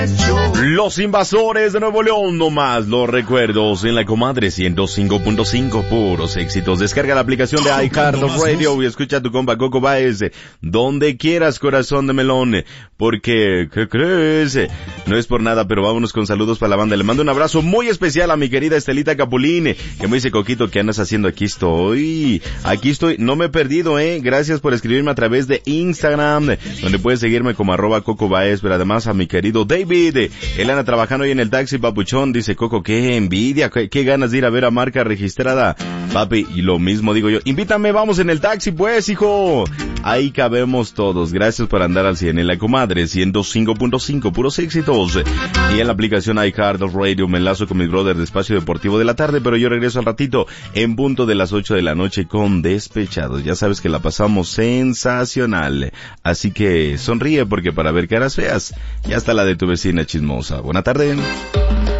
Los Invasores de Nuevo León, no más los recuerdos en la comadre 105.5, puros éxitos. Descarga la aplicación de iHeartRadio y escucha a tu compa Coco Báez donde quieras, corazón de melón, porque, ¿qué crees? No es por nada, pero vámonos con saludos para la banda. Le mando un abrazo muy especial a mi querida Estelita Capulín, que me dice, Coquito, ¿qué andas haciendo? Aquí estoy, no me he perdido, gracias por escribirme a través de Instagram, donde puedes seguirme como @Coco Báez, pero además a mi querido David, él anda trabajando hoy en el taxi, papuchón, dice Coco, qué envidia, qué ganas de ir a ver a marca registrada, papi, y lo mismo digo yo, invítame, vamos en el taxi pues, hijo, ahí cabemos todos, gracias por andar al 100 en la comadre 105.5, puros éxitos, y en la aplicación iHeartRadio me enlazo con mi brother de Espacio Deportivo de la tarde, pero yo regreso al ratito, en punto de las 8 de la noche con Despechados, ya sabes que la pasamos sensacional, así que sonríe porque para ver caras feas, ya está la de tu vecina chismosa. Buena tarde.